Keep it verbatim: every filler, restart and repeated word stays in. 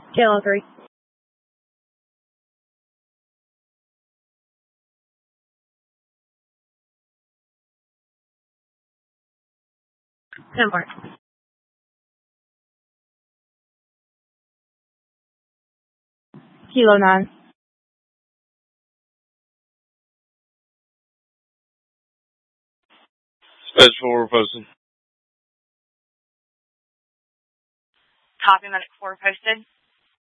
Kilo three. Ten mark. Kilo nine. Special forward posted. Copy medic four posted.